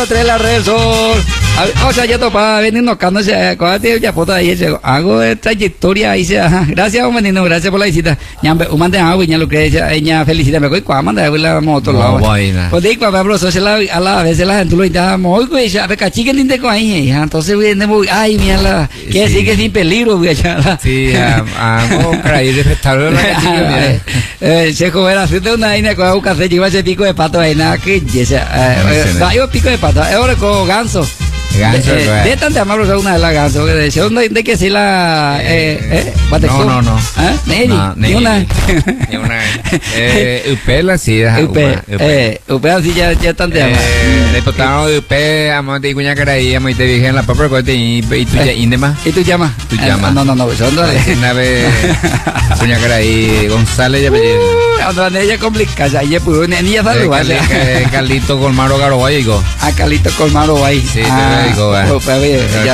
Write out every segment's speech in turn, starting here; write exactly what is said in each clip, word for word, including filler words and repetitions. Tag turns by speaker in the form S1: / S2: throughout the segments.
S1: Tres la red sol. O sea, ya topa vendiendo cuando se acuérdate ya foto ahí se hago de trayectoria ahí se gracias un menino, gracias por la visita. Ya un mande agua ya lo que ella ella felicita me coi qua manda la moto la. Pues de qua bro so se la a la vez la gente lo intenta muy que ya pe cachique linde con ahí, entonces viene muy ay mira la que sí que sin peligro güey ya.
S2: Sí, hago creer respetable la cachique.
S1: Eh, se comerá haciendo una vaina con un café lleva ese pico de pato ahí nada que ya. Yo pico de pato, ahora con ganso.
S2: Ganso,
S1: de, de, de tan de amarlos a una de las ganso que de segundo de que si la eh, eh,
S2: no no no
S1: ¿eh? Neri,
S2: no,
S1: ni una
S2: ni una eh upela sí
S1: upe eh upela sí ya ya tan de amar
S2: de potano de upe amo de cuña cara ahí amo y te dije en la papel con te y tú ya indema
S1: y tú llamas
S2: tú llamas
S1: no no no son dos
S2: una vez cuña cara ahí González ya pedí
S1: otra de ella complicada ya pudo ni ya sabe vale
S2: Carlito Colmaro Garoguayigo
S1: a Carlito Colmaro ahí
S2: sí digo, va.
S1: Ya,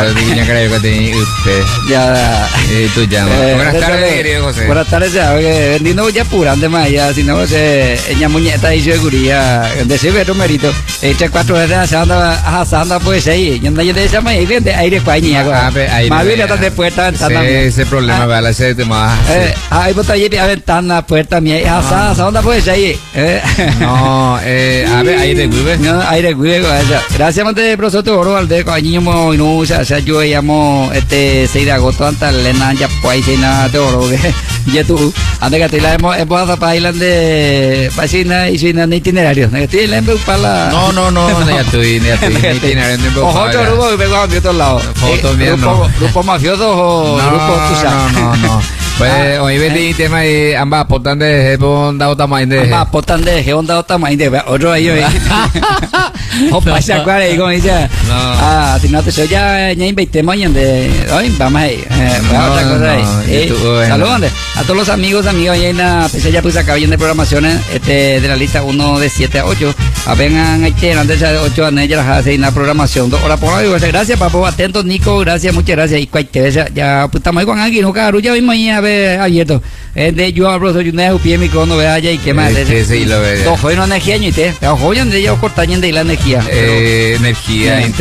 S1: ya,
S2: y tú llamas. Eh, buenas tardes, querido José.
S1: Buenas tardes, ya, vendiendo ya purante más ya, si no se, ella muñeca y seguridad, de ese vero mérito, echa cuatro veces asando, asando pues ahí, yo no yo de esa manera, y de aire cuañía, más bien hasta de puerta ventana.
S2: Ese problema, vale, ese tema.
S1: Eh, ahí botella de ventana, puerta mía, asando, asando pues ahí.
S2: No, eh, a ver, aire güey.
S1: No, aire güey, gracias, mante profesor Oro al de coñimo y no o sea yo llamo este seis de agosto anta lena ya pues y nada de oro que ya tú ande que te la hemos hemos a bailar de pasina y sin itinerario que estoy en para la
S2: no no no ya estoy ya estoy itinerario en
S1: ojo otro grupo que pegó a otro lado grupo grupo mafioso o grupo tú sabes
S2: no no no pues hoy vendí tema y ambas aportan de onda otra más de
S1: ambas aportan de onda otra más de otro ahí o pasa cuál ahí como dice ah si no te soy ya ya invitemos de hoy vamos ahí otra cosa ahí saludos a todos los amigos amigos ahí en la pues ya puse acá viendo de programaciones este de la lista uno de siete a ocho vengan aquí antes de ocho años ya las hace una programación dos horas por hoy gracias papo atentos Nico gracias muchas gracias y cualquier vez ya pues estamos ahí con aquí no caro ya mismo ahí a ver abierto de yo hablo soy un ejo pie mi cono vea allá y qué más
S2: sí lo ve
S1: dos hoy no energía ni te ojo ya de ellos cortañen de la energía
S2: energía